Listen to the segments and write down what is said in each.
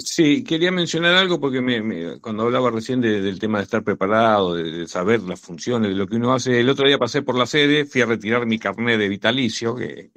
Sí, quería mencionar algo porque cuando hablaba recién del tema de estar preparado, de saber las funciones, de lo que uno hace, el otro día pasé por la sede, fui a retirar mi carnet de vitalicio,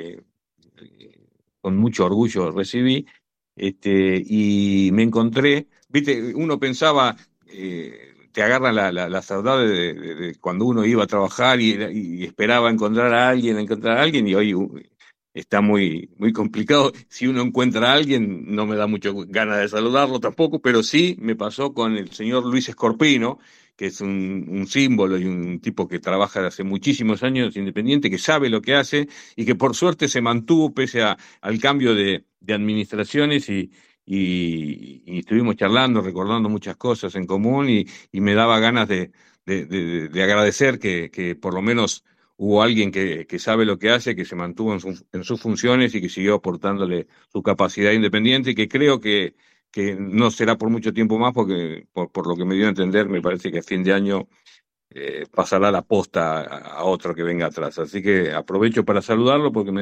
con mucho orgullo recibí, y me encontré, viste, uno pensaba, te agarran la saudade de cuando uno iba a trabajar y esperaba encontrar a alguien, y hoy está muy complicado. Si uno encuentra a alguien, no me da mucho ganas de saludarlo tampoco, pero sí me pasó con el señor Luis Escorpino, que es un símbolo y un tipo que trabaja desde hace muchísimos años independiente, que sabe lo que hace y que por suerte se mantuvo pese al cambio de administraciones y estuvimos charlando, recordando muchas cosas en común y me daba ganas de agradecer que por lo menos hubo alguien que sabe lo que hace, que se mantuvo en sus funciones y que siguió aportándole su capacidad independiente y que creo que no será por mucho tiempo más porque por lo que me dio a entender me parece que a fin de año pasará la posta a otro que venga atrás. Así que aprovecho para saludarlo porque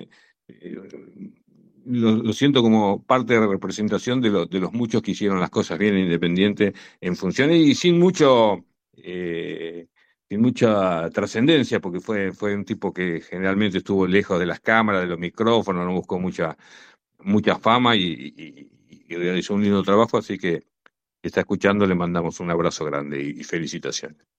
lo siento como parte de la representación de los muchos que hicieron las cosas bien independientes en funciones y sin mucha trascendencia, porque fue un tipo que generalmente estuvo lejos de las cámaras, de los micrófonos, no buscó mucha fama y realizó un lindo trabajo, así que está escuchando, le mandamos un abrazo grande y felicitaciones.